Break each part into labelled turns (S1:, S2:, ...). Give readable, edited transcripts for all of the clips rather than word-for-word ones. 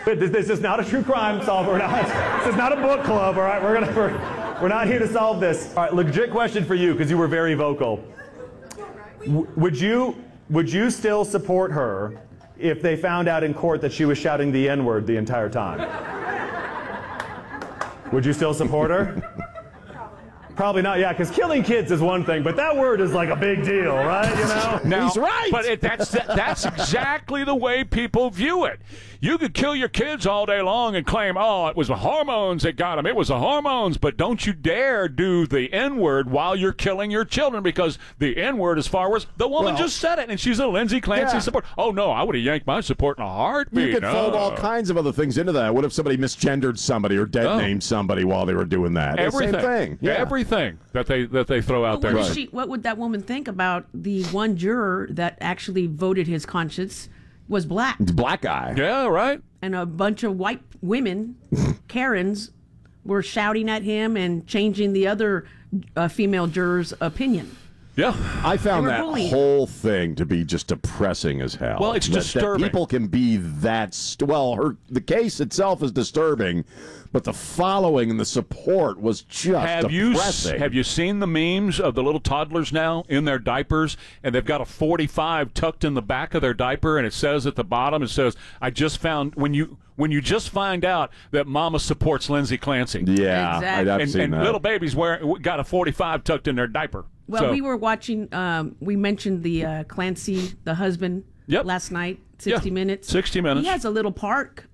S1: This is not a true crime solver. This is not a book club, all right? We're not here to solve this. All right, legit question for you, because you were very vocal. Would you still support her if they found out in court that she was shouting the N-word the entire time? Would you still support her? Probably not, yeah, because killing kids is one thing, but that word is like a big deal, right? You know?
S2: Now,
S3: he's right.
S2: But that's exactly the way people view it. You could kill your kids all day long and claim, oh, it was the hormones that got them. It was the hormones. But don't you dare do the N-word while you're killing your children, because the N-word is far worse. The woman just said it, and she's a Lindsey Clancy support. Oh, no, I would have yanked my support in a heartbeat.
S3: You could fold all kinds of other things into that. What if somebody misgendered somebody or dead-named somebody while they were doing that?
S2: Everything.
S3: The same thing. Yeah.
S2: Everything that they throw out there.
S4: What would that woman think about the one juror that actually voted his conscience was black?
S3: It's a black guy.
S2: Yeah, right.
S4: And a bunch of white women, Karens, were shouting at him and changing the other female juror's opinion.
S2: Yeah.
S3: I found that
S4: bullied.
S3: whole thing to be just depressing as hell.
S2: Well, it's disturbing.
S3: That people can be that... the case itself is disturbing, but the following and the support was just depressing.
S2: Have you seen the memes of the little toddlers now in their diapers, and they've got a 45 tucked in the back of their diaper, and it says at the bottom, it says, I just found... When you just find out that Mama supports Lindsey Clancy.
S3: Yeah,
S4: exactly.
S3: I've seen
S2: and
S3: that.
S2: Little babies got a 45 tucked in their diaper.
S4: Well, we were watching, we mentioned the Clancy, the husband, last night, 60 Minutes.
S2: 60 Minutes.
S4: He has a little park.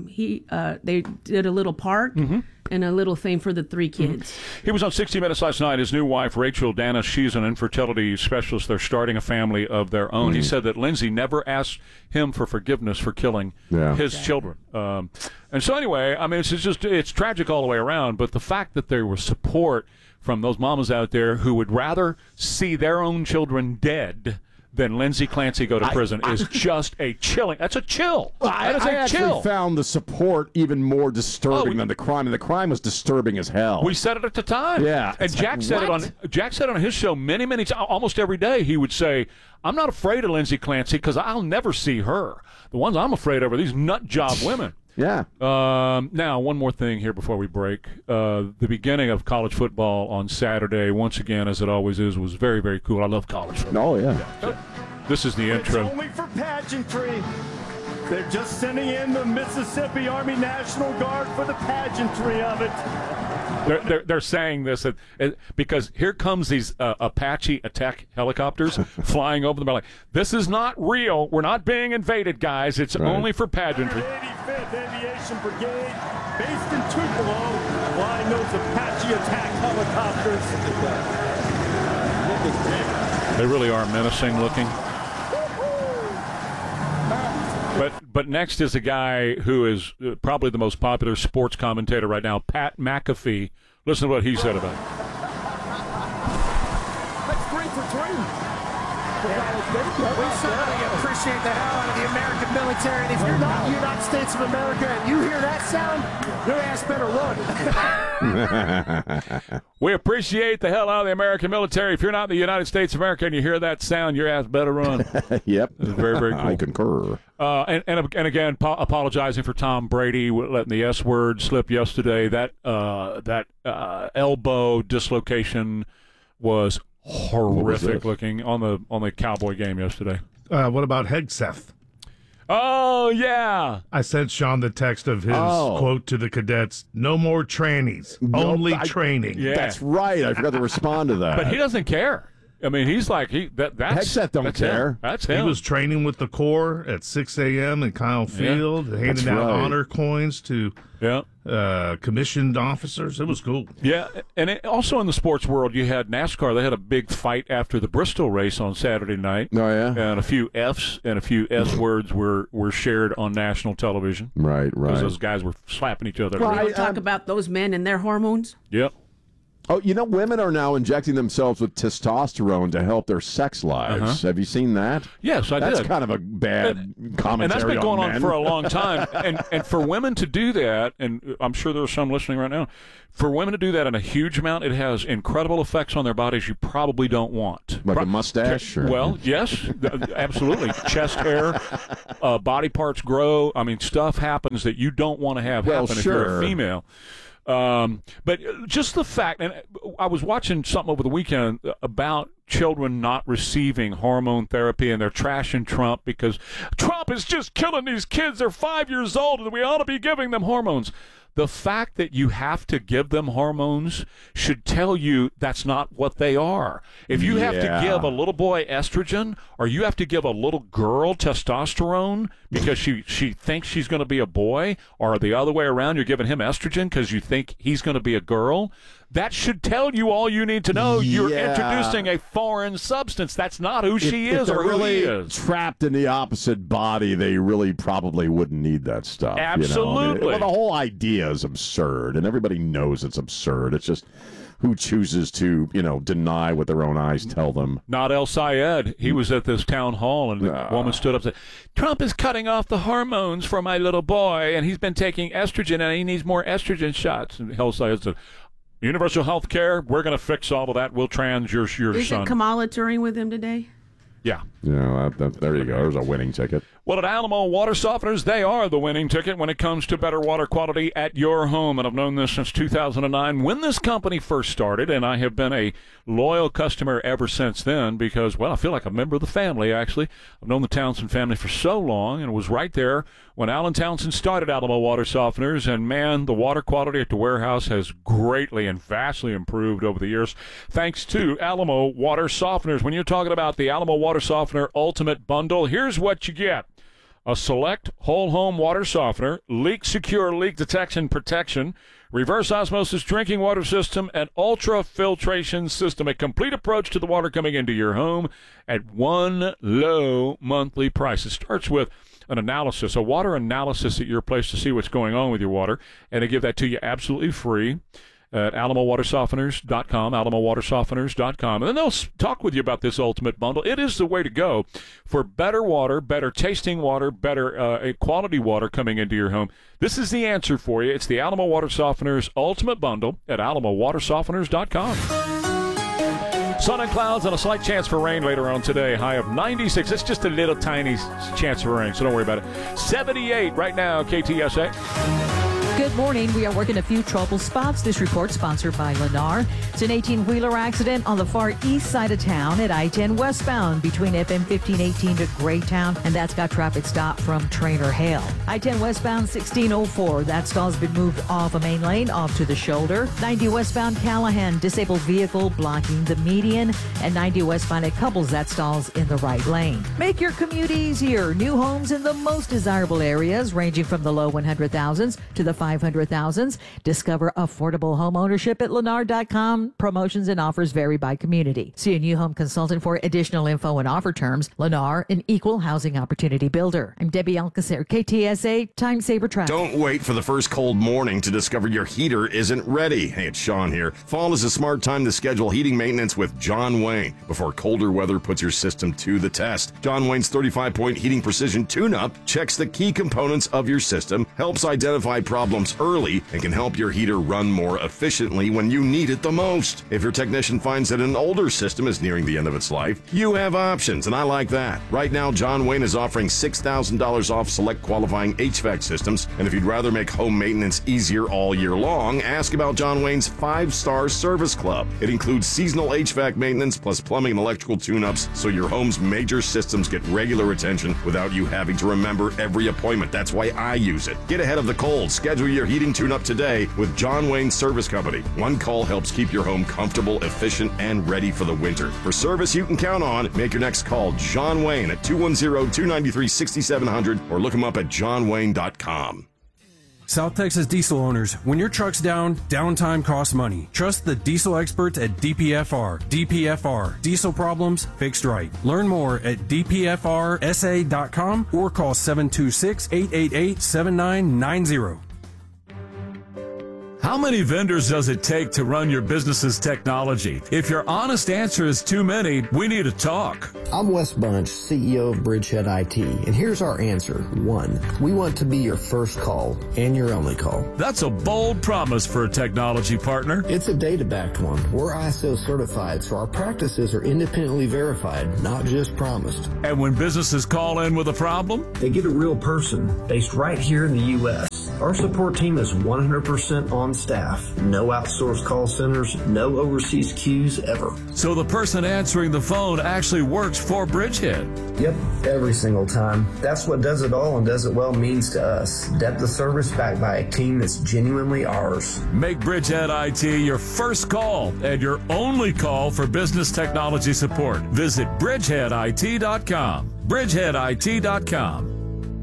S4: They did a little park and a little thing for the three kids.
S2: He was on 60 Minutes last night. His new wife, Rachel Dennis, she's an infertility specialist. They're starting a family of their own. He said that Lindsey never asked him for forgiveness for killing his children. And so anyway, I mean, it's tragic all the way around, but the fact that there was support from those mamas out there who would rather see their own children dead than Lindsey Clancy go to prison is just a chilling. That's a chill.
S3: I actually found the support even more disturbing than the crime, and the crime was disturbing as hell.
S2: We said it at the time.
S3: Yeah,
S2: and Jack said it on his show many times. Almost every day he would say, "I'm not afraid of Lindsey Clancy because I'll never see her. The ones I'm afraid of are these nut job women."
S3: Yeah.
S2: Now, one more thing here before we break. The beginning of college football on Saturday, once again, as it always is, was very, very cool. I love college football.
S3: Oh, yeah.
S2: This is the intro.
S1: It's only for pageantry. They're just sending in the Mississippi Army National Guard for the pageantry of it.
S2: They're saying this because here comes these Apache attack helicopters flying over them. They're like, this is not real. We're not being invaded, guys. It's only for pageantry.
S1: 85th Aviation Brigade, based in Tupelo, flying those Apache attack helicopters.
S2: They really are menacing looking. But next is a guy who is probably the most popular sports commentator right now, Pat McAfee. Listen to what he said about it.
S5: That's 3 for 3. We certainly appreciate the hell out of the American military. And if you're not in the United States of America and you hear that sound, your ass better run.
S2: We appreciate the hell out of the American military. If you're not in the United States of America and you hear that sound, your ass better run.
S3: Yep.
S2: Very, very cool.
S3: I concur.
S2: And again, apologizing for Tom Brady letting the S word slip yesterday. That elbow dislocation was horrific looking on the Cowboy game yesterday.
S6: What about Hegseth?
S2: Oh, yeah.
S6: I sent Sean the text of his quote to the cadets, no more trannies, only training.
S2: Yeah.
S3: That's right. I forgot to respond to that.
S2: But he doesn't care. I mean, he's like, that's
S3: Hegseth don't care.
S2: That's him.
S6: He was training with the Corps at 6 a.m. in Kyle Field, handing out honor coins to commissioned officers. It was cool.
S2: Yeah, and also in the sports world, you had NASCAR. They had a big fight after the Bristol race on Saturday night.
S3: Oh, yeah?
S2: And a few Fs and a few S words were shared on national television.
S3: Right.
S2: Because those guys were slapping each other.
S4: Well, talk about those men and their hormones.
S2: Yep.
S3: Oh, women are now injecting themselves with testosterone to help their sex lives. Have you seen that?
S2: Yes, I did.
S3: That's kind of a bad commentary.
S2: And that's been going
S3: on
S2: for a long time. and for women to do that, and I'm sure there are some listening right now, for women to do that in a huge amount, it has incredible effects on their bodies you probably don't want.
S3: Like a mustache?
S2: Well, yes, absolutely. Chest hair, body parts grow. I mean, stuff happens that you don't want to have happen if you're a female. But just the fact, and I was watching something over the weekend about children not receiving hormone therapy, and they're trashing Trump because Trump is just killing these kids. They're 5 years old, and we ought to be giving them hormones. The fact that you have to give them hormones should tell you that's not what they are. If you have to give a little boy estrogen, or you have to give a little girl testosterone because she thinks she's going to be a boy, or the other way around, you're giving him estrogen because you think he's going to be a girl, that should tell you all you need to know. You're introducing a foreign substance. That's not who she is or who he is.
S3: Trapped in the opposite body, they really probably wouldn't need that stuff.
S2: Absolutely.
S3: Well, the whole idea is absurd, and everybody knows it's absurd. It's just who chooses to, deny what their own eyes tell them.
S2: Not El Sayed. He was at this town hall, and the woman stood up and said, Trump is cutting off the hormones for my little boy, and he's been taking estrogen, and he needs more estrogen shots. And El Sayed said, universal health care, we're going to fix all of that. We'll trans your son.
S4: Isn't Kamala touring with him today?
S2: Yeah.
S3: There you go. There's a winning ticket.
S2: Well, at Alamo Water Softeners, they are the winning ticket when it comes to better water quality at your home. And I've known this since 2009 when this company first started, and I have been a loyal customer ever since then because, well, I feel like a member of the family, actually. I've known the Townsend family for so long, and was right there when Alan Townsend started Alamo Water Softeners. And, man, the water quality at the warehouse has greatly and vastly improved over the years thanks to Alamo Water Softeners. When you're talking about the Alamo Water Softener Ultimate Bundle, here's what you get. A select whole home water softener, leak secure leak detection protection, reverse osmosis drinking water system, and ultra filtration system. A complete approach to the water coming into your home at one low monthly price. It starts with an analysis, a water analysis at your place to see what's going on with your water, and they give that to you absolutely free at AlamoWaterSofteners.com, AlamoWaterSofteners.com. And then they'll talk with you about this ultimate bundle. It is the way to go for better water, better tasting water, better quality water coming into your home. This is the answer for you. It's the Alamo Water Softeners Ultimate Bundle at AlamoWaterSofteners.com. Sun and clouds and a slight chance for rain later on today. High of 96. It's just a little tiny chance for rain, so don't worry about it. 78 right now, KTSA.
S7: Good morning. We are working a few trouble spots. This report sponsored by Lennar. It's an 18-wheeler accident on the far east side of town at I-10 westbound between FM 1518 to Greytown, and that's got traffic stopped from Trainer Hale. I-10 westbound 1604. That stall's been moved off a main lane off to the shoulder. 90 westbound Callahan, disabled vehicle blocking the median, and 90 westbound at Couples, that stall's in the right lane. Make your commute easier. New homes in the most desirable areas, ranging from the low 100,000s to the 500,000s. Discover affordable home ownership at Lennar.com. Promotions and offers vary by community. See a new home consultant for additional info and offer terms. Lennar, an equal housing opportunity builder. I'm Debbie Alcacer, KTSA, Time Saver Traffic.
S8: Don't wait for the first cold morning to discover your heater isn't ready. Hey, it's Sean here. Fall is a smart time to schedule heating maintenance with John Wayne before colder weather puts your system to the test. John Wayne's 35-point heating precision tune-up checks the key components of your system, helps identify problems early, and can help your heater run more efficiently when you need it the most. If your technician finds that an older system is nearing the end of its life, you have options, and I like that. Right now, John Wayne is offering $6,000 off select qualifying HVAC systems, and if you'd rather make home maintenance easier all year long, ask about John Wayne's 5-star service club. It includes seasonal HVAC maintenance plus plumbing and electrical tune-ups, so your home's major systems get regular attention without you having to remember every appointment. That's why I use it. Get ahead of the cold. Schedule your heating tune-up today with John Wayne Service Company. One call helps keep your home comfortable, efficient, and ready for the winter. For service you can count on, make your next call John Wayne at 210-293-6700 or look him up at johnwayne.com.
S9: South Texas diesel owners, when your truck's down, downtime costs money. Trust the diesel experts at DPFR. DPFR. Diesel problems fixed right. Learn more at dpfrsa.com or call 726-888-7990.
S10: How many vendors does it take to run your business's technology? If your honest answer is too many, we need to talk.
S11: I'm Wes Bunch, CEO of Bridgehead IT, and here's our answer. 1, we want to be your first call and your only call.
S10: That's a bold promise for a technology partner.
S11: It's a data-backed one. We're ISO certified, so our practices are independently verified, not just promised.
S10: And when businesses call in with a problem,
S11: they get a real person based right here in the U.S. Our support team is 100% on staff. No outsourced call centers, no overseas queues ever.
S10: So the person answering the phone actually works for Bridgehead.
S11: Yep, every single time. That's what does it all and does it well means to us. Depth of service backed by a team that's genuinely ours.
S10: Make Bridgehead IT your first call and your only call for business technology support. Visit bridgeheadit.com. bridgeheadit.com.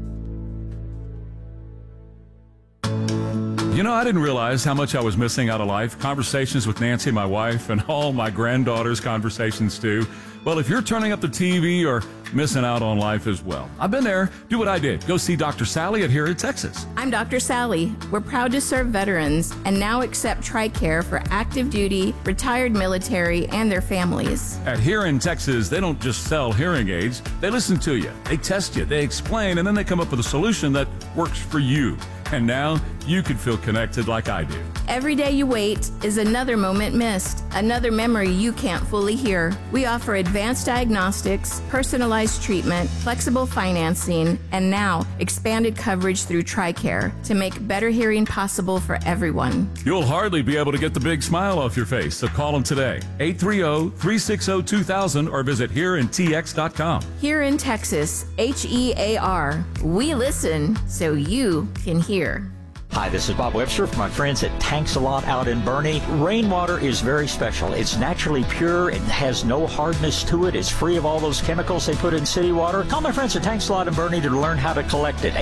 S10: You know, I didn't realize how much I was missing out of life. Conversations with Nancy, my wife, and all my granddaughters' conversations too. Well, if you're turning up the TV or missing out on life as well, I've been there. Do what I did. Go see Dr. Sally at Here in Texas.
S12: I'm Dr. Sally. We're proud to serve veterans and now accept TRICARE for active duty, retired military, and their families.
S10: At Here in Texas, they don't just sell hearing aids. They listen to you. They test you. They explain, and then they come up with a solution that works for you. And now you can feel connected like I do.
S12: Every day you wait is another moment missed, another memory you can't fully hear. We offer advanced diagnostics, personalized treatment, flexible financing, and now expanded coverage through TRICARE to make better hearing possible for everyone.
S10: You'll hardly be able to get the big smile off your face, so call them today. 830-360-2000 or visit hereintx.com.
S12: Here in Texas, HEAR. We listen so you can hear.
S13: Hi, this is Bob Webster from my friends at Tanks A Lot out in Bernie. Rainwater is very special. It's naturally pure. It has no hardness to it. It's free of all those chemicals they put in city water. Call my friends at Tanks A Lot in Bernie to learn how to collect it.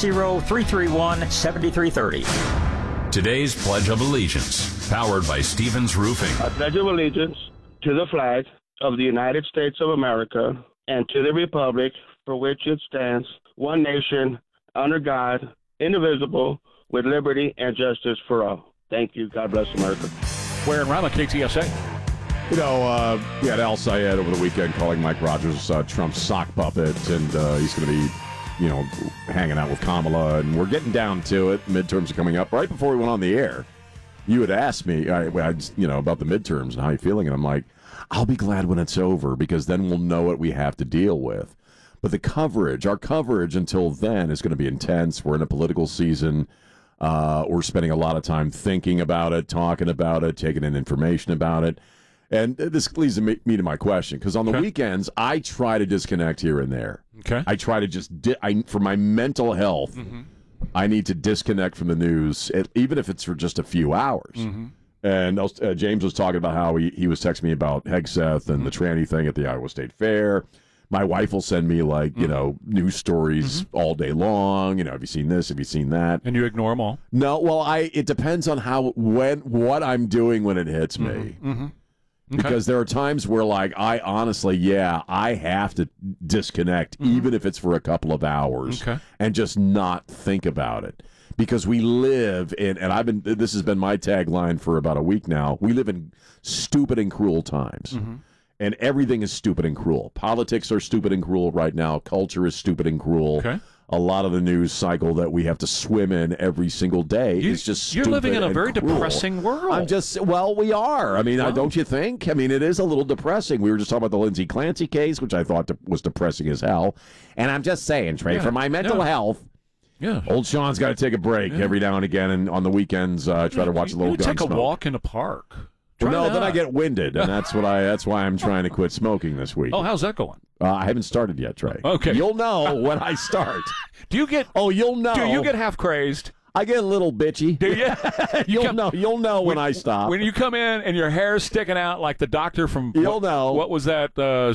S13: 830-331-7330.
S14: Today's Pledge of Allegiance, powered by Stevens Roofing.
S15: I pledge of allegiance to the flag of the United States of America and to the republic for which it stands, one nation, under God, indivisible, with liberty and justice for all. Thank you. God bless America.
S2: Where in Rama, KTSA?
S3: You know, we had Al Sayed over the weekend calling Mike Rogers Trump's sock puppet, and he's going to be, you know, hanging out with Kamala, and we're getting down to it. Midterms are coming up. Right before we went on the air, you had asked me, you know, about the midterms and how you're feeling, and I'm like, I'll be glad when it's over because then we'll know what we have to deal with. But the coverage, our coverage until then is going to be intense. We're in a political season. We're spending a lot of time thinking about it, talking about it, taking in information about it. And this leads me to my question, because on the weekends, I try to disconnect here and there.
S2: Okay.
S3: I try to just, for my mental health, I need to disconnect from the news, even if it's for just a few hours. And James was talking about how he was texting me about Hegseth and the tranny thing at the Iowa State Fair. My wife will send me, like, you know, news stories all day long. You know, have you seen this? Have you seen that?
S2: And you ignore them all?
S3: No, well, it depends on what I'm doing when it hits me. Okay. Because there are times where, like, I honestly, I have to disconnect, even if it's for a couple of hours, and just not think about it. Because we live in, and this has been my tagline for about a week now, we live in stupid and cruel times. And everything is stupid and cruel. Politics are stupid and cruel right now. Culture is stupid and cruel. A lot of the news cycle that we have to swim in every single day is just stupid.
S2: You're living in a very
S3: cruel.
S2: depressing world.
S3: We are. I mean, don't you think? I mean, it is a little depressing. We were just talking about the Lindsay Clancy case, which I thought was depressing as hell. And I'm just saying, Trey, for my mental health, old Sean's got to take a break every now and again, and on the weekends, try to watch a little Gunsmoke.
S2: Take a walk in a park.
S3: Well, no, then I get winded, and that's why I'm trying to quit smoking this week.
S2: Oh, how's that going?
S3: I haven't started yet, Trey.
S2: Okay.
S3: You'll know when I start.
S2: Do you get...
S3: Oh, you'll know.
S2: Do you get half crazed?
S3: I get a little bitchy.
S2: Do you?
S3: You'll know when I stop.
S2: When you come in and your hair's sticking out like the doctor from...
S3: You'll know.
S2: What was that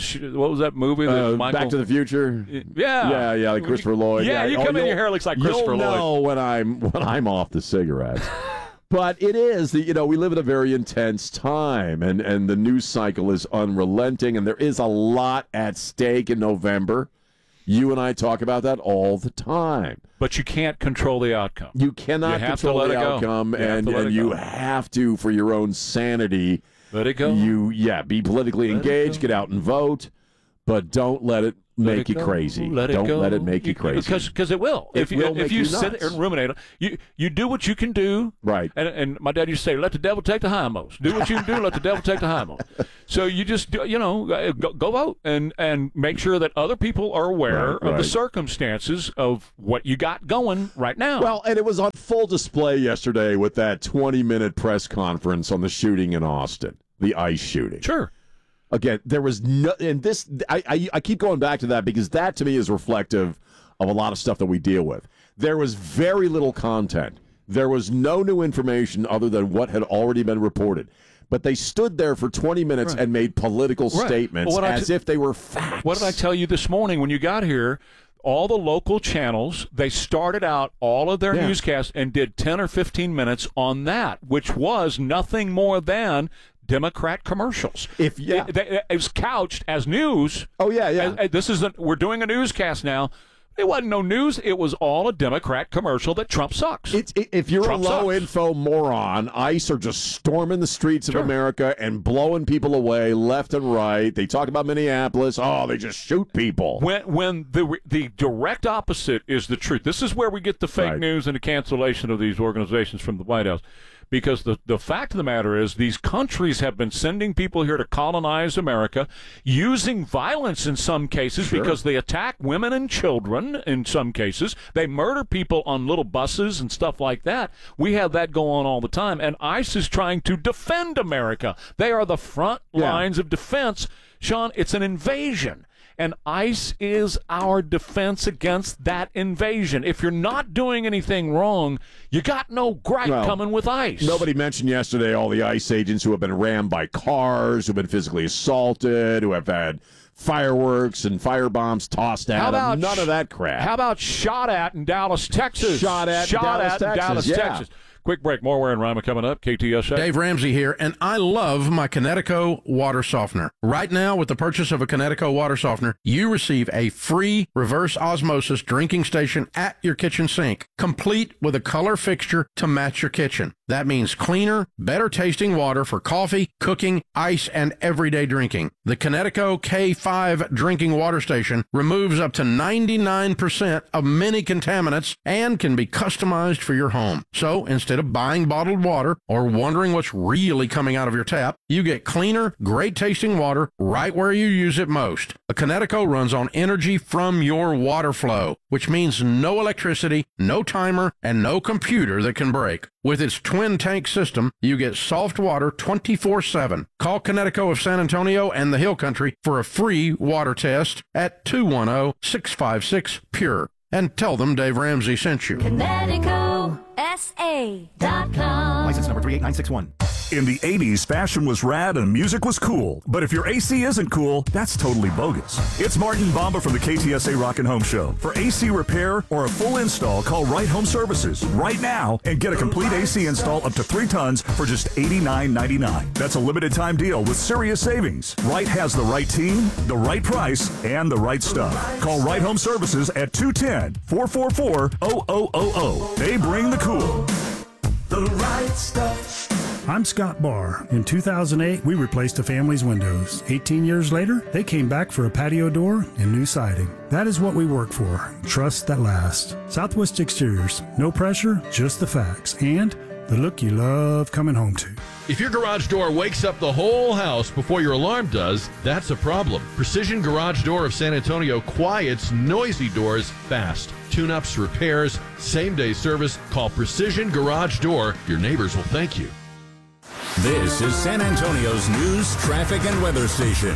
S2: movie? That Michael...
S3: Back to the Future?
S2: Yeah.
S3: Yeah, like Christopher Lloyd.
S2: Yeah, you come in, your hair looks like Christopher Lloyd.
S3: You'll know when I'm off the cigarettes. But it is, we live in a very intense time, and the news cycle is unrelenting, and there is a lot at stake in November. You and I talk about that all the time.
S2: But you can't control the outcome.
S3: You cannot control the outcome, and you have to, for your own sanity,
S2: let it go.
S3: Be politically engaged, get out and vote, but don't let it make you crazy. Don't let it make you crazy.
S2: Because it will. If you sit there and ruminate, you do what you can do.
S3: Right.
S2: And my dad used to say, let the devil take the hindmost. Do what you can do, let the devil take the hindmost. So you just, go vote and make sure that other people are aware of the circumstances of what you got going right now.
S3: Well, and it was on full display yesterday with that 20-minute press conference on the shooting in Austin, the ICE shooting.
S2: Sure.
S3: Again, there was no, and this, I keep going back to that because that to me is reflective of a lot of stuff that we deal with. There was very little content. There was no new information other than what had already been reported. But they stood there for 20 minutes and made political statements as if they were facts.
S2: What did I tell you this morning when you got here? All the local channels, they started out all of their newscasts and did 10 or 15 minutes on that, which was nothing more than Democrat commercials. It was couched as news.
S3: Oh yeah.
S2: We're doing a newscast now. It wasn't no news. It was all a Democrat commercial that Trump sucks.
S3: If you're Trump a low-info moron, ICE are just storming the streets of America and blowing people away left and right. They talk about Minneapolis. Oh, they just shoot people.
S2: When the direct opposite is the truth. This is where we get the fake news and the cancellation of these organizations from the White House. Because the fact of the matter is these countries have been sending people here to colonize America, using violence in some cases because they attack women and children in some cases. They murder people on little buses and stuff like that. We have that going on all the time. And ICE is trying to defend America. They are the front lines of defense. Sean, it's an invasion. And ICE is our defense against that invasion. If you're not doing anything wrong, you got no gripe coming with ICE.
S3: Nobody mentioned yesterday all the ICE agents who have been rammed by cars, who have been physically assaulted, who have had fireworks and firebombs tossed at them. None of that crap.
S2: How about shot at in Dallas, Texas?
S3: Shot at
S2: Dallas, Texas. Quick break. More Ware and Rima coming up. KTSA.
S16: Dave Ramsey here, and I love my Connecticut water softener. Right now, with the purchase of a Connecticut water softener, you receive a free reverse osmosis drinking station at your kitchen sink, complete with a color fixture to match your kitchen. That means cleaner, better tasting water for coffee, cooking, ice, and everyday drinking. The Connecticut K5 drinking water station removes up to 99% of many contaminants and can be customized for your home. So instead of buying bottled water or wondering what's really coming out of your tap, you get cleaner, great tasting water right where you use it most. A Connecticut runs on energy from your water flow, which means no electricity, no timer, and no computer that can break. With its twin tank system, you get soft water 24/7. Call Connecticut of San Antonio and the Hill Country for a free water test at 210-656-PURE. And tell them Dave Ramsey sent you.
S17: ConnecticutSA.com.
S18: License number 38961.
S19: In the 80s, fashion was rad and music was cool. But if your AC isn't cool, that's totally bogus. It's Martin Bamba from the KTSA Rockin' Home Show. For AC repair or a full install, call Right Home Services right now and get a complete AC install up to 3 tons for just $89.99. That's a limited time deal with serious savings. Right has the right team, the right price, and the right stuff. Call Right Home Services at 210-444-0000. They bring the cool.
S20: The right stuff. I'm Scott Barr. In 2008, we replaced a family's windows. 18 years later, they came back for a patio door and new siding. That is what we work for. Trust that lasts. Southwest Exteriors. No pressure, just the facts. And the look you love coming home to.
S21: If your garage door wakes up the whole house before your alarm does, that's a problem. Precision Garage Door of San Antonio quiets noisy doors fast. Tune-ups, repairs, same-day service. Call Precision Garage Door. Your neighbors will thank you.
S14: This is San Antonio's news, traffic, and weather station.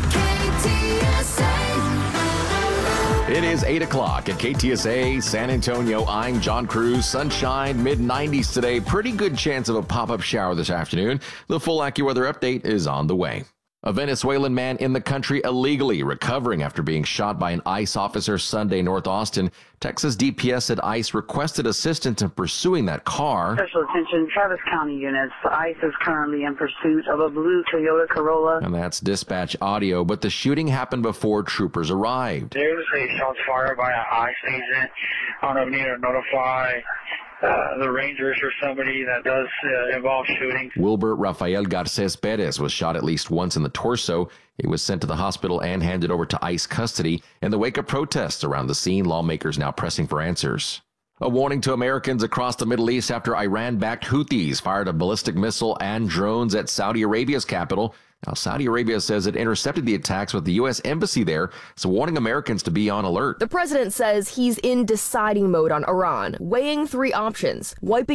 S22: KTSA. It is 8 o'clock at KTSA San Antonio. I'm John Cruz. Sunshine, mid-90s today. Pretty good chance of a pop-up shower this afternoon. The full AccuWeather update is on the way. A Venezuelan man in the country illegally recovering after being shot by an ICE officer Sunday, North Austin. Texas DPS said ICE requested assistance in pursuing that car.
S17: Special attention, Travis County units. ICE is currently in pursuit of a blue Toyota Corolla.
S22: And that's dispatch audio, but the shooting happened before troopers arrived.
S18: There was a shots fired by an ICE agent. I don't know if we need to notify the Rangers or somebody that does involve shooting.
S22: Wilbert Rafael Garces Perez was shot at least once in the torso. He was sent to the hospital and handed over to ICE custody. In the wake of protests around the scene, lawmakers now pressing for answers. A warning to Americans across the Middle East after Iran-backed Houthis fired a ballistic missile and drones at Saudi Arabia's capital. Now, Saudi Arabia says it intercepted the attacks with the U.S. embassy there, so warning Americans to be on alert.
S23: The president says he's in deciding mode on Iran, weighing 3 options: wiping